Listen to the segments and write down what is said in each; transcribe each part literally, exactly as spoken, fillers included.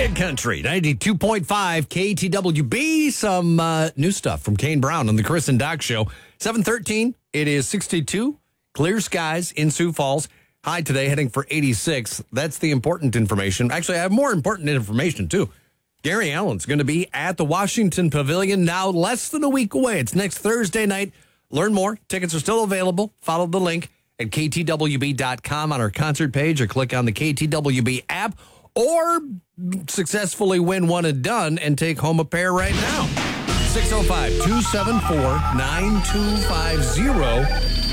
Big Country, ninety-two point five K T W B. Some uh, new stuff from Kane Brown on the Chris and Doc Show. seven thirteen, it is sixty-two. Clear skies in Sioux Falls. High today, heading for eighty-six. That's the important information. Actually, I have more important information, too. Gary Allen's going to be at the Washington Pavilion now less than a week away. It's next Thursday night. Learn more. Tickets are still available. Follow the link at K T W B dot com on our concert page or click on the K T W B app or successfully win one and done and take home a pair right now. six oh five, two seven four, nine two five zero.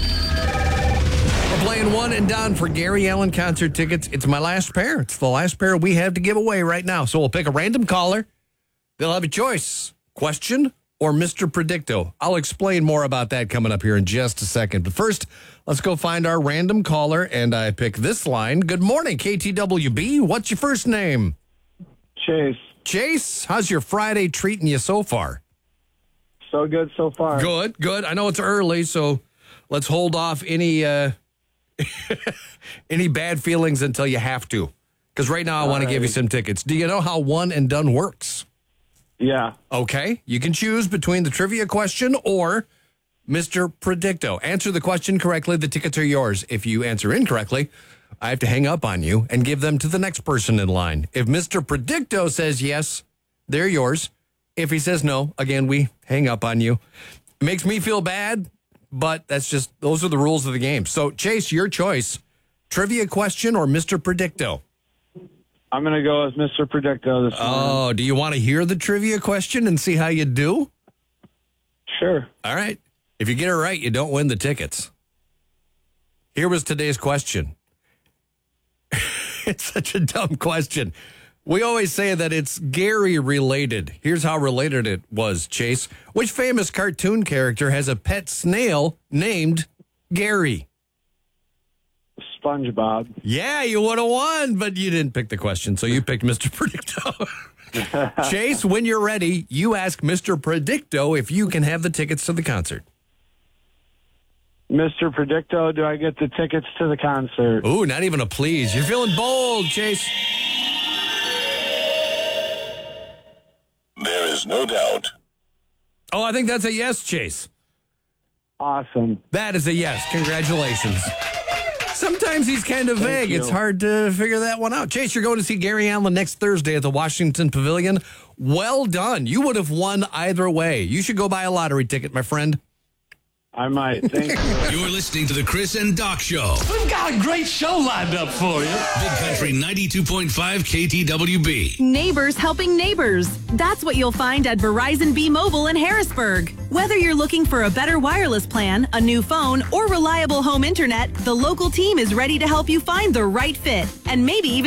We're playing one and done for Gary Allen concert tickets. It's my last pair. It's the last pair we have to give away right now. So we'll pick a random caller. They'll have a choice. Question or Mister Predicto. I'll explain more about that coming up here in just a second. But first, let's go find our random caller, and I pick this line. Good morning, K T W B. What's your first name? Chase. Chase, how's your Friday treating you so far? So good so far. Good, good. I know it's early, so let's hold off any uh, any bad feelings until you have to. Because right now I want to give you some tickets. Do you know how one and done works? Yeah. Okay. You can choose between the trivia question or Mister Predicto. Answer the question correctly, the tickets are yours. If you answer incorrectly, I have to hang up on you and give them to the next person in line. If Mister Predicto says yes, they're yours. If he says no, again, we hang up on you. It makes me feel bad, but that's just, those are the rules of the game. So, Chase, your choice. Trivia question or Mister Predicto? I'm going to go with Mister Predicto this morning. Oh, do you want to hear the trivia question and see how you do? Sure. All right. If you get it right, you don't win the tickets. Here was today's question. It's such a dumb question. We always say that it's Gary related. Here's how related it was, Chase. Which famous cartoon character has a pet snail named Gary? SpongeBob. Yeah, you would have won, but you didn't pick the question, so you picked Mister Predicto. Chase, when you're ready, you ask Mister Predicto if you can have the tickets to the concert. Mister Predicto, do I get the tickets to the concert? Ooh, not even a please. You're feeling bold, Chase. There is no doubt. Oh, I think that's a yes, Chase. Awesome. That is a yes. Congratulations. Sometimes he's kind of vague. you. It's hard to figure that one out. Chase, you're going to see Gary Allen next Thursday at the Washington Pavilion. Well done. You would have won either way. You should go buy a lottery ticket, my friend. I might. Thank you. You're listening to the Chris and Doc Show. We've got a great show lined up for you. Big Country ninety-two point five K T W B. Neighbors helping neighbors. That's what you'll find at Verizon B Mobile in Harrisburg. Whether you're looking for a better wireless plan, a new phone, or reliable home internet, the local team is ready to help you find the right fit and maybe even